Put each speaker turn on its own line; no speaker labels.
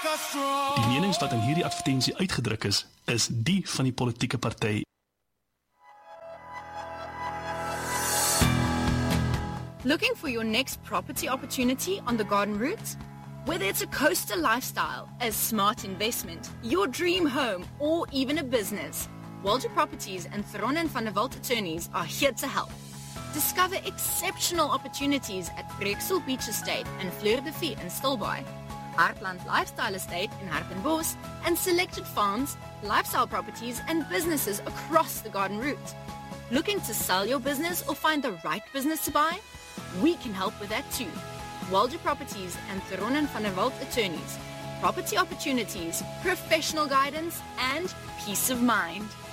Die menings wat in hierdie advertensie uitgedruk is die van die politieke party.
Looking for your next property opportunity on the garden route? Whether it's a coastal lifestyle, a smart investment, your dream home, or even a business, Walter Properties and Theron and Van der Walt Attorneys are here to help. Discover exceptional opportunities at Breeksel Beach Estate and Fleur de Vie in Stilbaai, Heartland Lifestyle Estate in Hartenbos, and selected farms, lifestyle properties, and businesses across the garden route. Looking to sell your business or find the right business to buy? We can help with that too. Walter Properties and Theron and Van der Walt Attorneys. Property opportunities, professional guidance, and peace of mind.